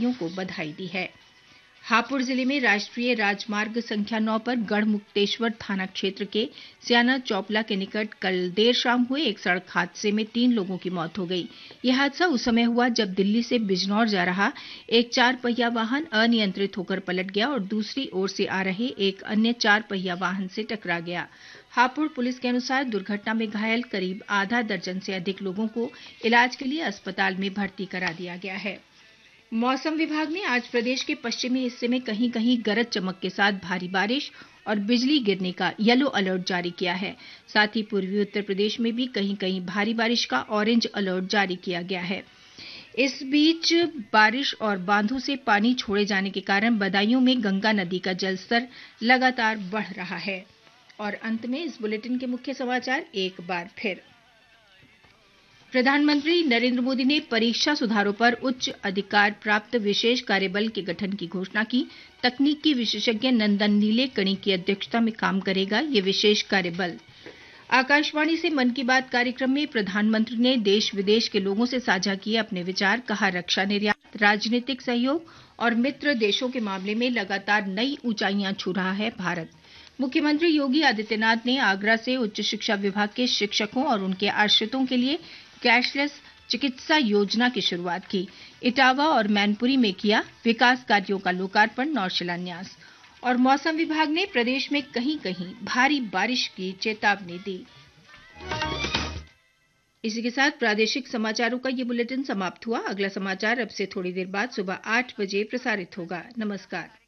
खिलाड़ियों को बधाई दी है। हापुड़ जिले में राष्ट्रीय राजमार्ग संख्या 9 पर गढ़मुक्तेश्वर थाना क्षेत्र के स्याना चौपला के निकट कल देर शाम हुए एक सड़क हादसे में 3 लोगों की मौत हो गई। यह हादसा उस समय हुआ जब दिल्ली से बिजनौर जा रहा एक 4 पहिया वाहन अनियंत्रित होकर पलट गया और दूसरी ओर से आ रहे एक अन्य 4 पहिया वाहन से टकरा गया। हापुड़ पुलिस के अनुसार दुर्घटना में घायल करीब आधा दर्जन से अधिक लोगों को इलाज के लिए अस्पताल में भर्ती करा दिया गया है। मौसम विभाग ने आज प्रदेश के पश्चिमी हिस्से में कहीं कहीं गरज चमक के साथ भारी बारिश और बिजली गिरने का येलो अलर्ट जारी किया है। साथ ही पूर्वी उत्तर प्रदेश में भी कहीं कहीं भारी बारिश का ऑरेंज अलर्ट जारी किया गया है। इस बीच बारिश और बांधों से पानी छोड़े जाने के कारण बदायूं में गंगा नदी का जलस्तर लगातार बढ़ रहा है। और अंत में इस बुलेटिन के मुख्य समाचार एक बार फिर। प्रधानमंत्री नरेंद्र मोदी ने परीक्षा सुधारों पर उच्च अधिकार प्राप्त विशेष कार्यबल के गठन की घोषणा की। तकनीकी विशेषज्ञ नंदन नीलेकणी की अध्यक्षता में काम करेगा ये विशेष कार्यबल। आकाशवाणी से मन की बात कार्यक्रम में प्रधानमंत्री ने देश विदेश के लोगों से साझा किए अपने विचार। कहा, रक्षा निर्यात, राजनीतिक सहयोग और मित्र देशों के मामले में लगातार नई ऊंचाइयां छू रहा है भारत। मुख्यमंत्री योगी आदित्यनाथ ने आगरा से उच्च शिक्षा विभाग के शिक्षकों और उनके आश्रितों के लिए कैशलेस चिकित्सा योजना की शुरुआत की। इटावा और मैनपुरी में किया विकास कार्यों का लोकार्पण और शिलान्यास। और मौसम विभाग ने प्रदेश में कहीं कहीं भारी बारिश की चेतावनी दी। इसी के साथ प्रादेशिक समाचारों का ये बुलेटिन समाप्त हुआ। अगला समाचार अब से थोड़ी देर बाद सुबह 8 बजे प्रसारित होगा। नमस्कार।